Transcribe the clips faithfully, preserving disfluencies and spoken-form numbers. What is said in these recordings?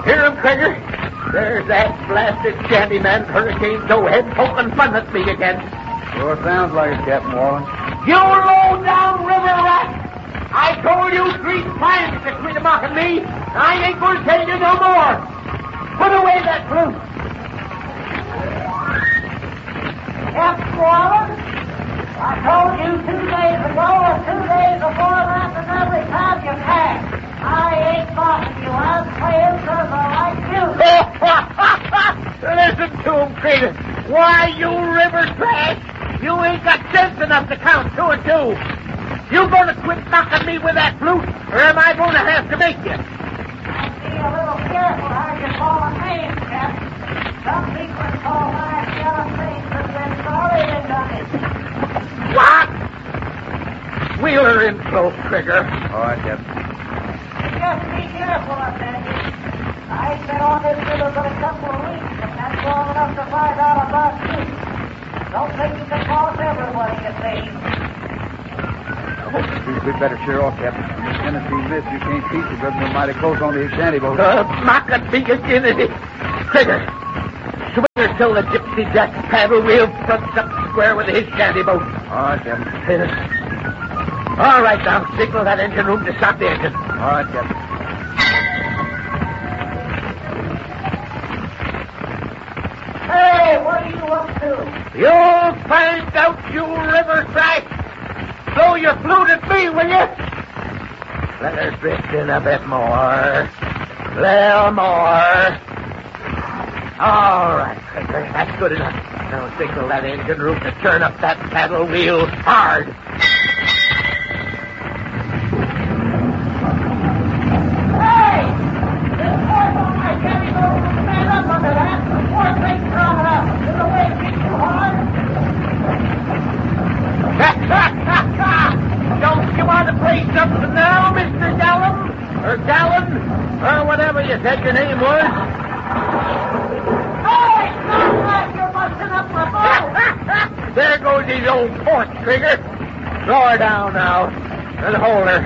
Hear him, Krieger? There's that blasted shantyman Hurricane Towhead poking fun at me again. Sure sounds like it, Captain Wallen. You low-down river rat! I told you three times to quit mocking me. I ain't going to tell you no more. Put away that flute. Captain Wallen, I told you two days ago and two days before that and every time you passed. I ain't mocking you. I'm playing because I like you. Listen to him, Krieger. Why, you river trash, you ain't got sense enough to count two and two. You going to quit knocking me with that flute, or am I going to have to make you? Be a little careful how you call a name, Captain. Some people call my yellow things and then sorry they done it. What? Wheel her in close, Krieger. All right, Captain. Just be careful up there. I've been on this river for a couple of weeks, and that's long enough to find out about you. Don't think you can cross everybody, you see. We'd better sheer off, Captain. This Tennessee mist, you can't teach it, but we're mighty close on the shanty boat. Uh, mocking me again, is it? Krieger, swing her till the gypsy jack's paddle wheel fronts up square with his shanty boat. All right, Captain. All right, now, signal that engine room to stop the engine. All right, Captain. Hey, what are you up to? You'll find out, you river trash. Blow your flute at me, will you? Let her drift in a bit more. Little more. All right, Krieger, that's good enough. Now signal that engine room to turn up that paddle wheel hard. Don't you want to play something now, Mister Gallum? Or Gallon? Or whatever you said your name was? Hey, sounds like you're busting up my boat. There goes his old port, Krieger. Throw her down now. And hold her.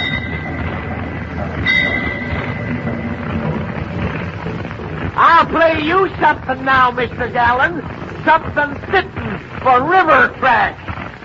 I'll play you something now, Mister Gallon. Something fitting for river trash.